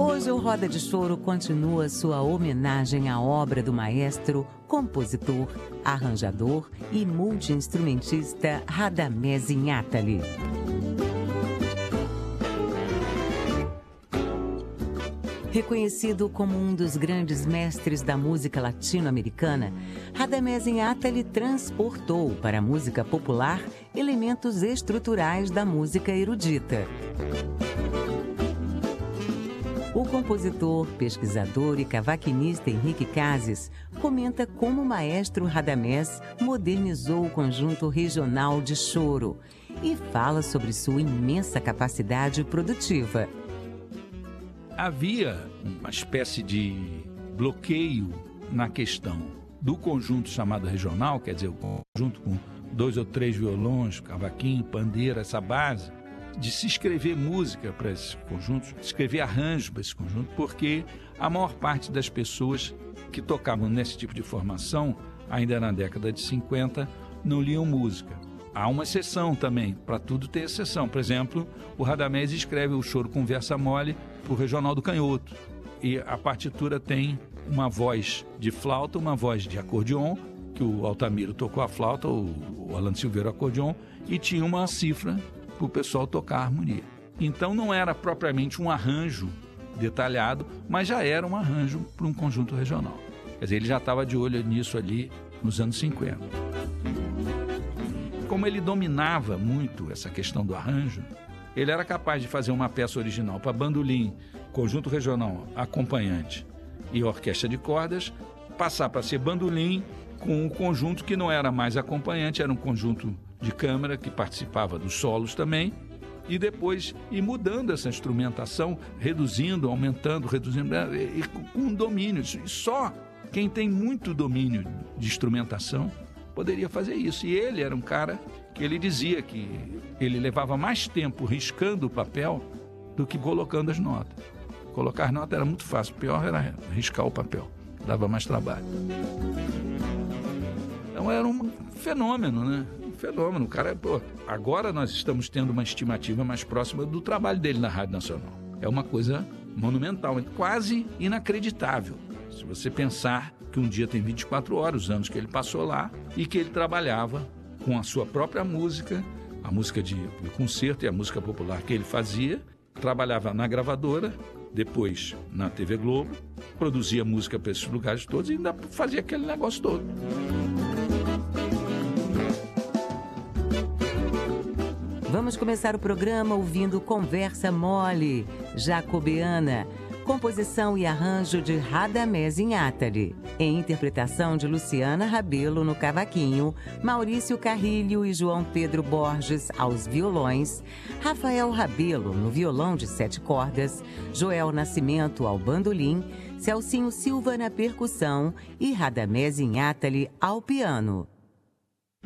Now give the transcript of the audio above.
Hoje o Roda de Choro continua sua homenagem à obra do maestro, compositor, arranjador e multi-instrumentista Radamés Inátali. Reconhecido como um dos grandes mestres da música latino-americana, Radamés Inátali transportou para a música popular elementos estruturais da música erudita. O compositor, pesquisador e cavaquinista Henrique Cases comenta como o maestro Radamés modernizou o conjunto regional de choro e fala sobre sua imensa capacidade produtiva. Havia uma espécie de bloqueio na questão do conjunto chamado regional, quer dizer, o conjunto com 2 ou 3 violões, cavaquinho, pandeira, essa base, de se escrever música para esses conjuntos, escrever arranjos para esse conjunto, porque a maior parte das pessoas que tocavam nesse tipo de formação, ainda na década de 50, não liam música. Há uma exceção também, para tudo tem exceção. Por exemplo, o Radamés escreve o Choro Conversa Mole para o Regional do Canhoto. E a partitura tem uma voz de flauta, uma voz de acordeon, que o Altamiro tocou a flauta, o Alan Silveira o acordeon, e tinha uma cifra para o pessoal tocar a harmonia. Então não era propriamente um arranjo detalhado, mas já era um arranjo para um conjunto regional. Quer dizer, ele já estava de olho nisso ali nos anos 50. Como ele dominava muito essa questão do arranjo, ele era capaz de fazer uma peça original para bandolim, conjunto regional, acompanhante e orquestra de cordas, passar para ser bandolim com um conjunto que não era mais acompanhante, era um conjunto de câmara que participava dos solos também, e depois ir mudando essa instrumentação, reduzindo, aumentando, reduzindo, e com domínio. E só quem tem muito domínio de instrumentação poderia fazer isso. E ele era um cara que ele dizia que ele levava mais tempo riscando o papel do que colocando as notas. Colocar as notas era muito fácil, o pior era riscar o papel, dava mais trabalho. Então era um fenômeno, né? Um fenômeno. O cara, agora nós estamos tendo uma estimativa mais próxima do trabalho dele na Rádio Nacional. É uma coisa monumental, quase inacreditável. Se você pensar que um dia tem 24 horas, os anos que ele passou lá, e que ele trabalhava com a sua própria música, a música de concerto e a música popular que ele fazia, trabalhava na gravadora, depois na TV Globo, produzia música para esses lugares todos e ainda fazia aquele negócio todo. Vamos começar o programa ouvindo Conversa Mole, Jacobeana, composição e arranjo de Radamés Inátali, em interpretação de Luciana Rabelo no cavaquinho, Maurício Carrilho e João Pedro Borges aos violões, Rafael Rabelo no violão de 7 cordas, Joel Nascimento ao bandolim, Celcinho Silva na percussão e Radamés Inátali ao piano.